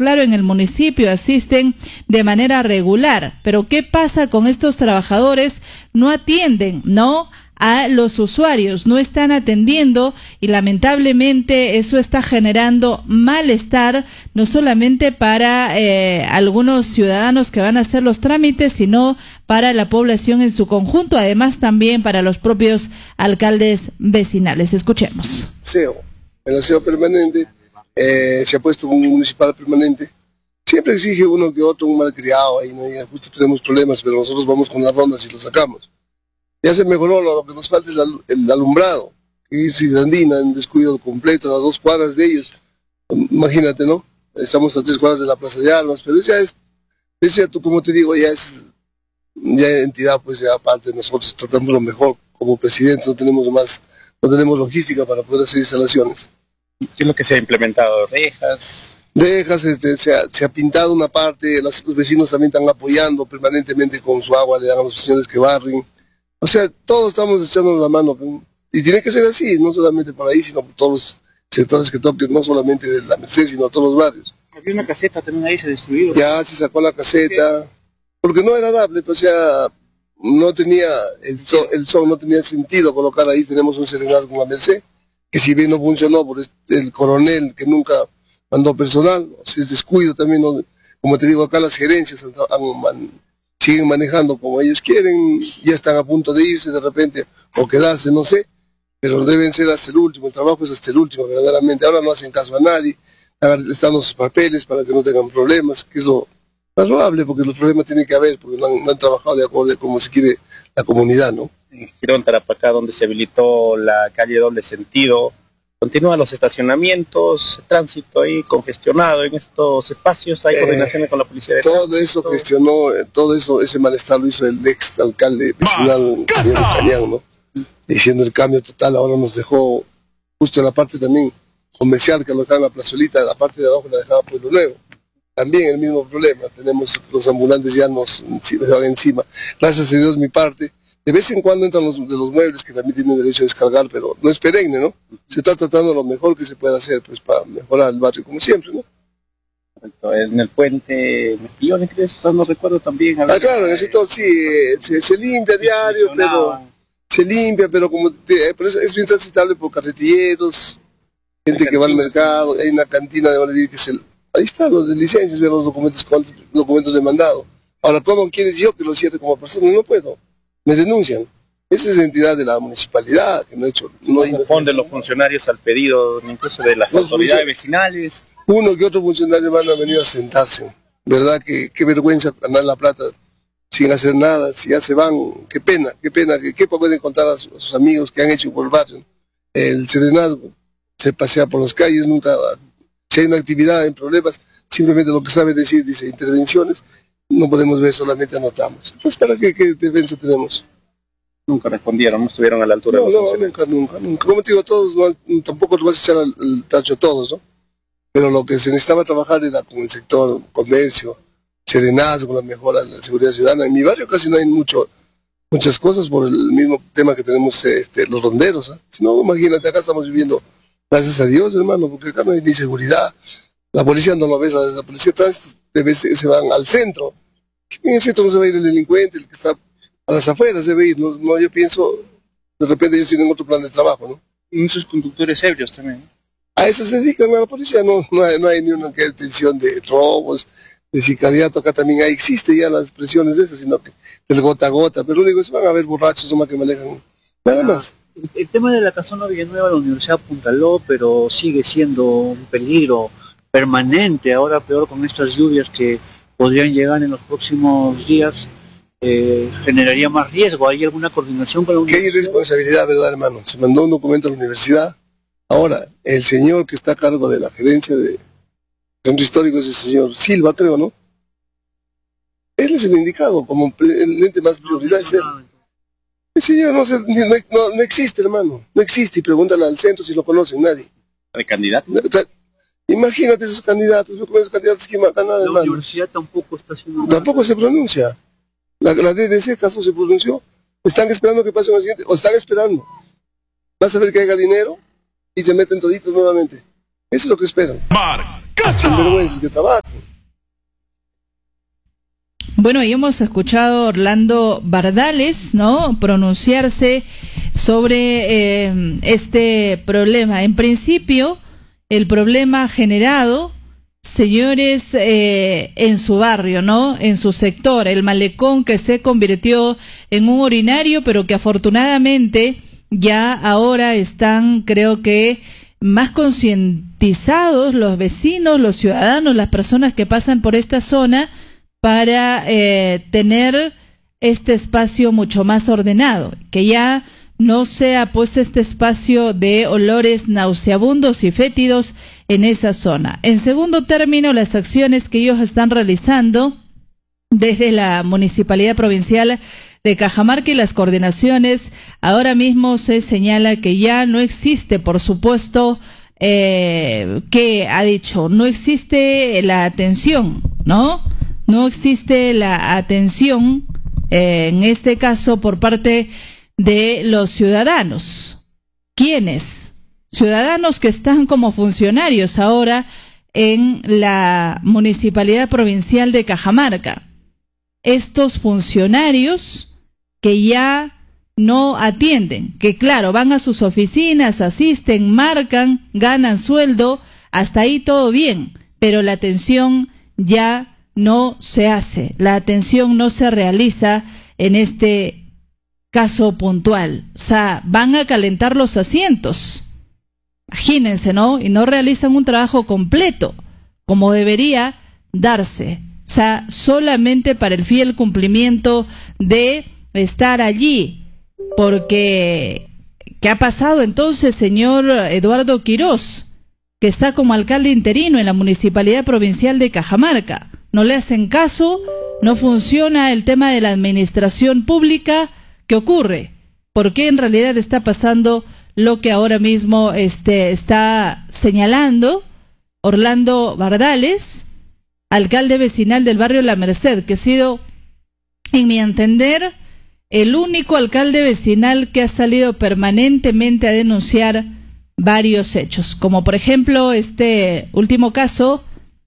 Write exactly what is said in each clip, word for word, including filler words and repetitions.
claro, en el municipio asisten de manera regular. Pero ¿qué pasa con estos trabajadores? No atienden, ¿no?, a los usuarios, no están atendiendo, y lamentablemente eso está generando malestar, no solamente para eh, algunos ciudadanos que van a hacer los trámites, sino para la población en su conjunto, además también para los propios alcaldes vecinales. Escuchemos. En el aseo permanente, eh, se ha puesto un municipal permanente. Siempre exige uno que otro un malcriado ahí, ¿no? Y justo tenemos problemas, pero nosotros vamos con las rondas y lo sacamos. Ya se mejoró, lo que nos falta es el alumbrado, que es Hidrandina en descuido completo, a dos cuadras de ellos. Imagínate, ¿no? Estamos a tres cuadras de la Plaza de Armas, pero ya es, es ya, como te digo, ya es ya entidad, pues ya aparte de nosotros tratamos lo mejor como presidentes, no tenemos más, no tenemos logística para poder hacer instalaciones. ¿Qué es lo que se ha implementado? ¿Rejas? Rejas, este, se, ha, se ha pintado una parte, las, los vecinos también están apoyando permanentemente con su agua, le dan a los vecinos que barren. O sea, todos estamos echando la mano, y tiene que ser así, no solamente por ahí, sino por todos los sectores que toquen, no solamente de la Merced, sino todos los barrios. Había una caseta también ahí, se destruyó. Ya se sacó la caseta, porque no era dable, pues, o sea, no tenía, el sol, el sol no tenía sentido colocar ahí. Tenemos un serenazgo con la Merced, que si bien no funcionó por este, el coronel que nunca mandó personal, o sea, es descuido también, ¿no? Como te digo, acá las gerencias han, han, siguen manejando como ellos quieren, ya están a punto de irse de repente, o quedarse, no sé, pero deben ser hasta el último, el trabajo es hasta el último, verdaderamente. Ahora no hacen caso a nadie, están los papeles para que no tengan problemas, que es lo más loable, porque los problemas tienen que haber, porque no han, no han trabajado de acuerdo a cómo se quiere la comunidad, ¿no? En Girón, Tarapacá, donde se habilitó la calle doble sentido, continúan los estacionamientos, tránsito ahí congestionado en estos espacios, hay eh, coordinaciones con la policía de todo tránsito. Eso gestionó, todo eso, ese malestar lo hizo el ex alcalde vecinal, señor Cañán, ¿no? Diciendo el cambio total. Ahora nos dejó justo en la parte también comercial, que lo dejaba en la plazolita, la parte de abajo la dejaba Pueblo Nuevo. También el mismo problema, tenemos los ambulantes ya nos, nos van encima. Gracias a Dios mi parte. De vez en cuando entran los, de los muebles que también tienen derecho a descargar, pero no es perenne, ¿no? Se está tratando lo mejor que se puede hacer, pues, para mejorar el barrio, como siempre, ¿no? En el puente Mejillones, ¿crees? No recuerdo también. Ah, claro, en el sector sí, se, se limpia a diario, pero se limpia, pero como te, pero es, es bien transitable por carretilleros, gente que va al mercado, hay una cantina de Valeria que es el... Ahí está, los de licencias, ver los documentos, cuántos documentos de mandado. Ahora, ¿cómo quieres yo que lo cierre como persona? No puedo. Me denuncian. Esa es la entidad de la municipalidad que no ha hecho. No responden los funcionarios al pedido, incluso de las autoridades vecinales. Uno que otro funcionario van a venir a sentarse. ¿Verdad? Que qué vergüenza ganar la plata sin hacer nada. Si ya se van, qué pena, qué pena. ¿Qué, qué pueden contar a sus, a sus amigos que han hecho por el barrio? El serenazgo se pasea por las calles, nunca. Si hay una actividad en problemas, simplemente lo que sabe decir, dice intervenciones. No podemos ver, solamente anotamos. Entonces, ¿para qué, qué defensa tenemos? Nunca respondieron, no estuvieron a la altura. No, de no, nunca, nunca, nunca. Como te digo, todos, no, tampoco lo vas a echar al, al tacho a todos, ¿no? Pero lo que se necesitaba trabajar era con el sector comercio, serenazgo, la mejora de la seguridad ciudadana. En mi barrio casi no hay mucho, muchas cosas por el mismo tema que tenemos este, los ronderos, ¿eh? Si no, imagínate, acá estamos viviendo, gracias a Dios, hermano, porque acá no hay ni seguridad. La policía no lo ves, la, la policía de se, se van al centro. En el centro no se va a ir el delincuente, el que está a las afueras debe ir, no, no, yo pienso, de repente ellos tienen otro plan de trabajo, ¿no? Y muchos conductores ebrios también. A eso se dedican a la policía, no, no, hay, no hay ni una detención de robos, de sicariato, acá también hay, existe ya las presiones de esas, sino que del gota a gota, pero lo único es que van a haber borrachos nomás que manejan, nada más. Ah, el tema de la casona Villanueva, la universidad apuntaló, pero sigue siendo un peligro permanente, ahora peor con estas lluvias que podrían llegar en los próximos días, eh, generaría más riesgo. ¿Hay alguna coordinación con la universidad? ¿Qué irresponsabilidad, verdad, hermano? Se mandó un documento a la universidad. Ahora, el señor que está a cargo de la gerencia de Centro Histórico es el señor Silva, creo, ¿no? Él es el indicado, como el ente más prioridad es él. El señor no, se, no, no, no existe, hermano, no existe, y pregúntale al centro si lo conocen, nadie. ¿De candidato? Imagínate esos candidatos, ¿no? Esos candidatos que matan nada, la hermano. Universidad tampoco está haciendo nada. Tampoco se pronuncia. La, la D D C caso se pronunció. Están esperando que pase un accidente, o están esperando. Vas a ver que haya dinero y se meten toditos nuevamente. Eso es lo que esperan. Sin vergüenzas que trabajen. Bueno, y hemos escuchado a Orlando Bardales, ¿no?, pronunciarse sobre eh, este problema. En principio, el problema generado, señores, eh, en su barrio, ¿no?, en su sector, el malecón que se convirtió en un urinario, pero que afortunadamente ya ahora están, creo que, más concientizados los vecinos, los ciudadanos, las personas que pasan por esta zona, para eh, tener este espacio mucho más ordenado, que ya no sea pues este espacio de olores nauseabundos y fétidos en esa zona. En segundo término, las acciones que ellos están realizando desde la Municipalidad Provincial de Cajamarca y las coordinaciones, ahora mismo se señala que ya no existe, por supuesto, eh, que ha dicho, no existe la atención, ¿no? No existe la atención, eh, en este caso, por parte de los ciudadanos. ¿Quiénes? Ciudadanos que están como funcionarios ahora en la Municipalidad Provincial de Cajamarca. Estos funcionarios que ya no atienden, que claro, van a sus oficinas, asisten, marcan, ganan sueldo, hasta ahí todo bien, pero la atención ya no se hace, la atención no se realiza en este caso puntual. O sea, van a calentar los asientos, imagínense, ¿no? Y no realizan un trabajo completo, como debería darse. O sea, solamente para el fiel cumplimiento de estar allí. Porque, ¿qué ha pasado entonces, señor Eduardo Quirós, que está como alcalde interino en la Municipalidad Provincial de Cajamarca? No le hacen caso, no funciona el tema de la administración pública. ¿Qué ocurre? ¿Por qué en realidad está pasando lo que ahora mismo este, está señalando Orlando Bardales, alcalde vecinal del barrio La Merced, que ha sido, en mi entender, el único alcalde vecinal que ha salido permanentemente a denunciar varios hechos, como por ejemplo este último caso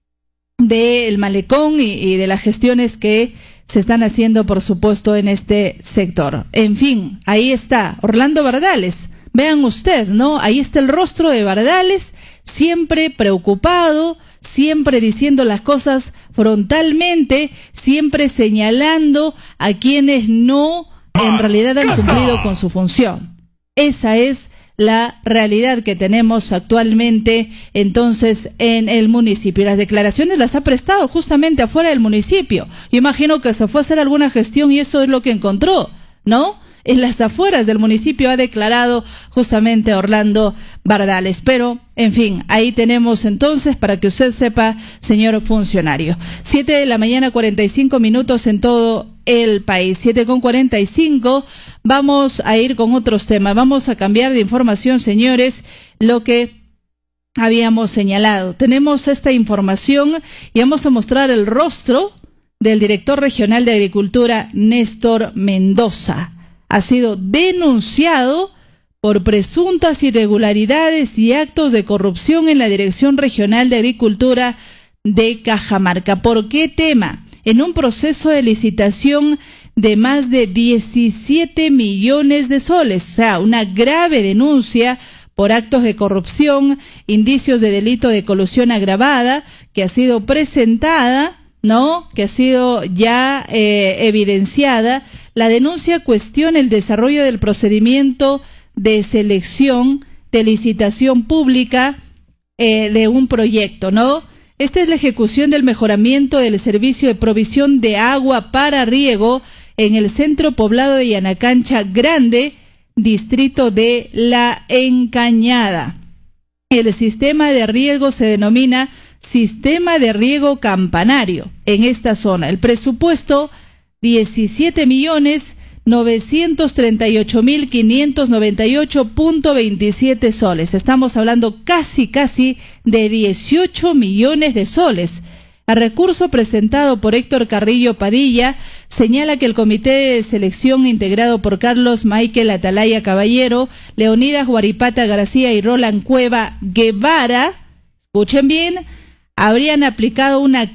del malecón y, y de las gestiones que se están haciendo, por supuesto, en este sector. En fin, ahí está Orlando Bardales. Vean usted, ¿no? Ahí está el rostro de Bardales, siempre preocupado, siempre diciendo las cosas frontalmente, siempre señalando a quienes no en realidad han cumplido con su función. Esa es la realidad que tenemos actualmente entonces en el municipio. Las declaraciones las ha prestado justamente afuera del municipio. Yo imagino que se fue a hacer alguna gestión y eso es lo que encontró, ¿no? En las afueras del municipio ha declarado justamente Orlando Bardales. Pero, en fin, ahí tenemos entonces para que usted sepa, señor funcionario. Siete de la mañana, cuarenta y cinco minutos en todo el país. Siete con cuarenta y cinco. Vamos a ir con otros temas. Vamos a cambiar de información, señores, lo que habíamos señalado. Tenemos esta información y vamos a mostrar el rostro del director regional de Agricultura, Néstor Mendoza. Ha sido denunciado por presuntas irregularidades y actos de corrupción en la Dirección Regional de Agricultura de Cajamarca. ¿Por qué tema? En un proceso de licitación de más de diecisiete millones de soles, o sea, una grave denuncia por actos de corrupción, indicios de delito de colusión agravada, que ha sido presentada, ¿no?, que ha sido ya eh, evidenciada. La denuncia cuestiona el desarrollo del procedimiento de selección de licitación pública eh, de un proyecto, ¿no? Esta es la ejecución del mejoramiento del servicio de provisión de agua para riego en el centro poblado de Yanacancha Grande, distrito de La Encañada. El sistema de riego se denomina Sistema de Riego Campanario en esta zona. El presupuesto diecisiete millones novecientos treinta y ocho mil quinientos noventa y ocho punto veintisiete soles. Estamos hablando casi, casi de dieciocho millones de soles. El recurso presentado por Héctor Carrillo Padilla señala que el comité de selección integrado por Carlos Michael Atalaya Caballero, Leonidas Guaripata García y Roland Cueva Guevara, escuchen bien, habrían aplicado una